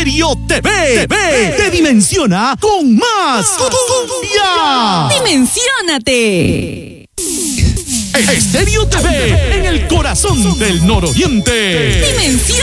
Estéreo TV te dimensiona con más cumbia. ¡Dimensiónate! Estéreo TV en el corazón del nororiente. ¡Dimensiónate!